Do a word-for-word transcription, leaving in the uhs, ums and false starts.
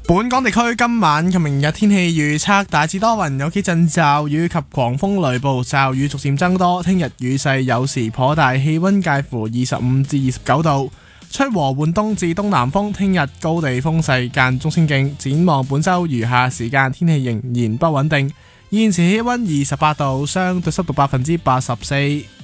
本港地區今晚及明日天氣預測大致多雲，有幾陣驟雨及狂風雷暴，驟雨逐漸增多。聽日雨勢有時頗大，氣溫介乎二十五至二十九度，吹和緩東至東南風。聽日高地風勢間中清勁。展望本週餘下時間，天氣仍然不穩定。現時氣溫二十八度，相對濕度百分之八十四。